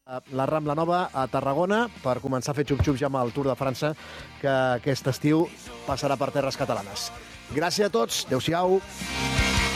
la Rambla Nova a Tarragona per començar a fer xup-xups ja amb el Tour de França que aquest estiu passarà per terres catalanes. Gràcies a tots, adeu-siau.